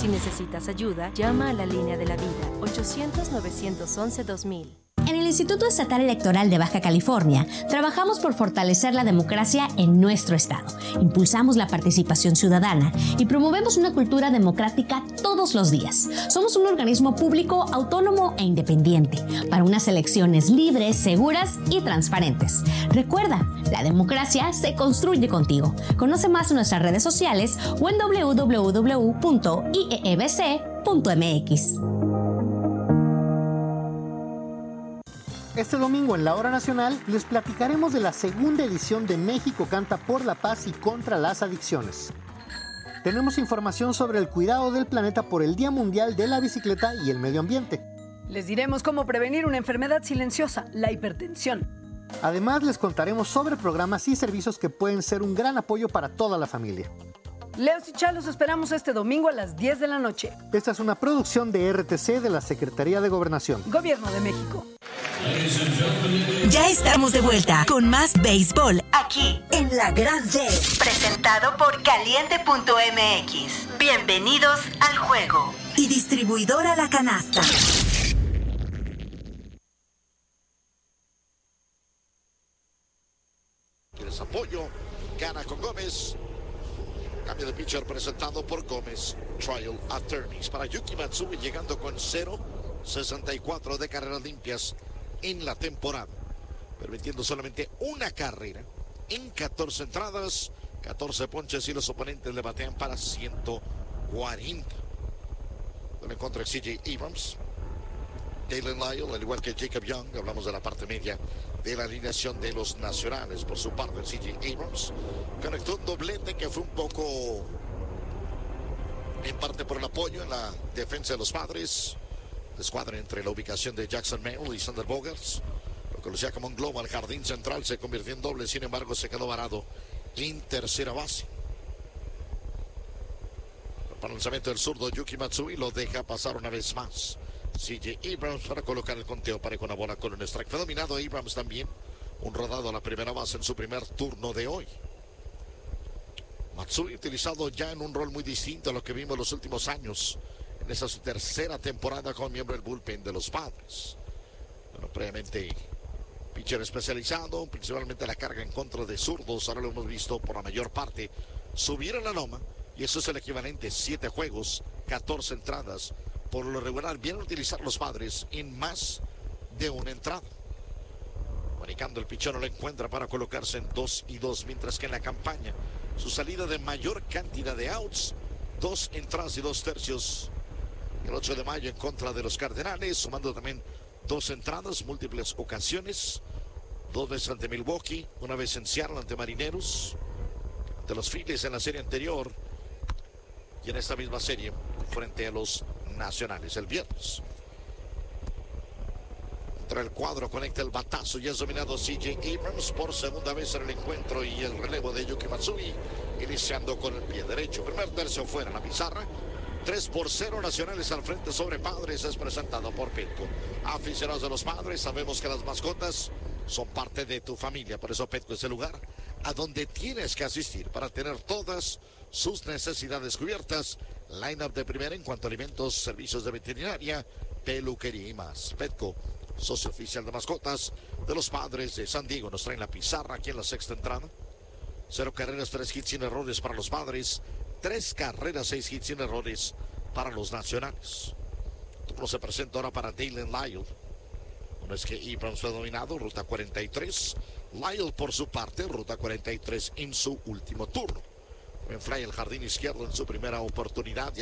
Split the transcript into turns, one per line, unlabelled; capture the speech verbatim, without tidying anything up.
Si necesitas ayuda, llama a la línea de la vida, ochocientos, novecientos once, dos mil.
En el Instituto Estatal Electoral de Baja California, trabajamos por fortalecer la democracia en nuestro estado. Impulsamos la participación ciudadana y promovemos una cultura democrática todos los días. Somos un organismo público, autónomo e independiente para unas elecciones libres, seguras y transparentes. Recuerda, la democracia se construye contigo. Conoce más en nuestras redes sociales o en doble u doble u doble u punto i e e b c punto m x.
Este domingo en la Hora Nacional les platicaremos de la segunda edición de México Canta por la Paz y contra las Adicciones. Tenemos información sobre el cuidado del planeta por el Día Mundial de la Bicicleta y el Medio Ambiente.
Les diremos cómo prevenir una enfermedad silenciosa, la hipertensión.
Además, les contaremos sobre programas y servicios que pueden ser un gran apoyo para toda la familia.
Leos y Chá los esperamos este domingo a las diez de la noche.
Esta es una producción de R T C de la Secretaría de Gobernación.
Gobierno de México.
Ya estamos de vuelta con más béisbol aquí en La Gran D. Presentado por Caliente punto m x. Bienvenidos al juego. Y distribuidora La Canasta.
¿Quieres apoyo? Gana con Gómez. Cambio de pitcher presentado por Gómez. Trial Attorneys para Yuki Matsui, llegando con cero sesenta y cuatro de carreras limpias en la temporada, permitiendo solamente una carrera en catorce entradas, catorce ponches, y los oponentes le batean para ciento cuarenta. En contra de C J Abrams, Dalen Lyle, al igual que Jacob Young. Hablamos de la parte media de la alineación de los nacionales. Por su parte, C J Abrams conectó un doblete que fue un poco en parte por el apoyo en la defensa de los Padres. Escuadra entre la ubicación de Jackson Merrill y Sander Bogaerts. Lo que lucía como un globo al jardín central se convirtió en doble, sin embargo se quedó varado en tercera base. Para el lanzamiento del zurdo Yuki Matsui, lo deja pasar una vez más C J Abrams para colocar el conteo parejo, una bola con un strike. Fue dominado Abrams también, un rodado a la primera base en su primer turno de hoy. Matsui utilizado ya en un rol muy distinto a lo que vimos los últimos años, en esa su tercera temporada como miembro del bullpen de los Padres. Bueno, previamente pitcher especializado, principalmente la carga en contra de zurdos. Ahora lo hemos visto por la mayor parte subir en la loma, y eso es el equivalente: siete juegos, catorce entradas. Por lo regular vienen a utilizar los Padres en más de una entrada. Manicando, el pitcher no lo encuentra para colocarse en dos y dos, mientras que en la campaña su salida de mayor cantidad de outs, dos entradas y dos tercios. El ocho de mayo en contra de los Cardenales, sumando también dos entradas, múltiples ocasiones. Dos veces ante Milwaukee, una vez en Seattle ante Marineros, ante los Phillies en la serie anterior, y en esta misma serie frente a los Nacionales el viernes. Entre el cuadro, conecta el batazo y es dominado C J Abrams por segunda vez en el encuentro, y el relevo de Yuki Matsui iniciando con el pie derecho. Primer tercio fuera en la pizarra. tres por cero, Nacionales al frente sobre Padres. Es presentado por Petco. Aficionados de los Padres, sabemos que las mascotas son parte de tu familia. Por eso Petco es el lugar a donde tienes que asistir para tener todas sus necesidades cubiertas. Line-up de primera en cuanto a alimentos, servicios de veterinaria, peluquería y más. Petco, socio oficial de mascotas de los Padres de San Diego. Nos traen la pizarra aquí en la sexta entrada. Cero carreras, tres hits sin errores para los Padres. Tres carreras, seis hits sin errores para los Nacionales. Turno se presenta ahora para Dalen Lyle. Una vez que Abrams fue dominado, ruta cuarenta y tres. Lyle por su parte, ruta cuarenta y tres en su último turno. En fly el jardín izquierdo en su primera oportunidad.